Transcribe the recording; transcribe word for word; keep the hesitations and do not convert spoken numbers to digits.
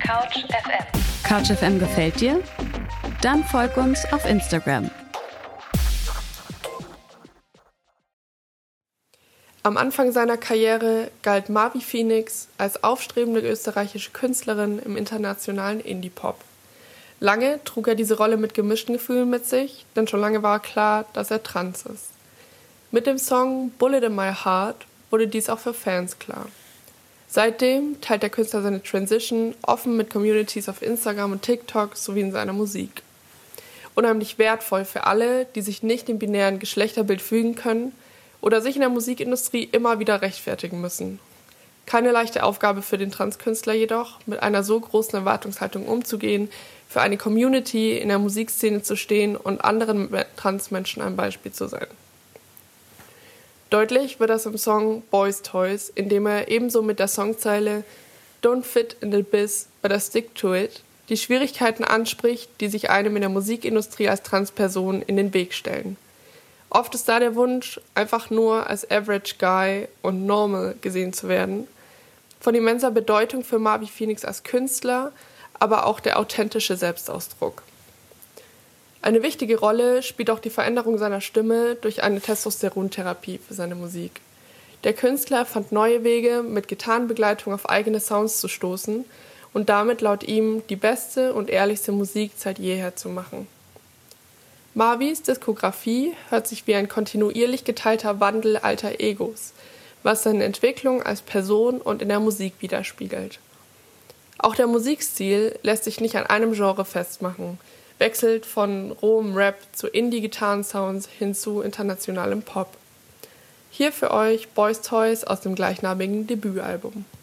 Couch F M. Couch F M gefällt dir? Dann folg uns auf Instagram. Am Anfang seiner Karriere galt Marvi Phoenix als aufstrebende österreichische Künstlerin im internationalen Indie-Pop. Lange trug er diese Rolle mit gemischten Gefühlen mit sich, denn schon lange war klar, dass er trans ist. Mit dem Song Bullet in My Heart wurde dies auch für Fans klar. Seitdem teilt der Künstler seine Transition offen mit Communities auf Instagram und TikTok sowie in seiner Musik. Unheimlich wertvoll für alle, die sich nicht dem binären Geschlechterbild fügen können oder sich in der Musikindustrie immer wieder rechtfertigen müssen. Keine leichte Aufgabe für den Transkünstler jedoch, mit einer so großen Erwartungshaltung umzugehen, für eine Community in der Musikszene zu stehen und anderen Transmenschen ein Beispiel zu sein. Deutlich wird das im Song Boys Toys, in dem er ebenso mit der Songzeile Don't fit in the biz, but I stick to it die Schwierigkeiten anspricht, die sich einem in der Musikindustrie als Transperson in den Weg stellen. Oft ist da der Wunsch, einfach nur als Average Guy und Normal gesehen zu werden. Von immenser Bedeutung für Marvi Phoenix als Künstler, aber auch der authentische Selbstausdruck. Eine wichtige Rolle spielt auch die Veränderung seiner Stimme durch eine Testosterontherapie für seine Musik. Der Künstler fand neue Wege, mit Gitarrenbegleitung auf eigene Sounds zu stoßen und damit laut ihm die beste und ehrlichste Musik seit jeher zu machen. Marvis Diskografie hört sich wie ein kontinuierlich geteilter Wandel alter Egos, was seine Entwicklung als Person und in der Musik widerspiegelt. Auch der Musikstil lässt sich nicht an einem Genre festmachen, wechselt von rohem Rap zu Indie-Gitarren-Sounds hin zu internationalem Pop. Hier für euch Boys Toys aus dem gleichnamigen Debütalbum.